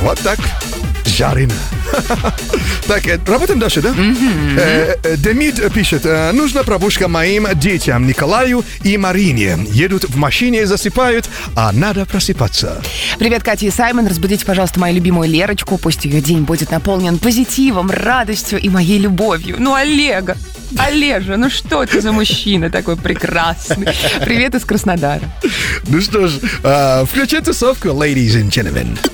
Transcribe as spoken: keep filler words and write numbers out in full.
Вот так. Жарено. Так, работаем дальше, да? Mm-hmm. Демид пишет: нужна пробужка моим детям Николаю и Марине. Едут в машине, засыпают, а надо просыпаться. Привет, Катя и Саймон. Разбудите, пожалуйста, мою любимую Лерочку. Пусть ее день будет наполнен позитивом, радостью и моей любовью. Ну, Олега, Олежа, ну что ты за мужчина такой прекрасный? Привет из Краснодара. Ну что ж, включай тусовку, ladies and gentlemen.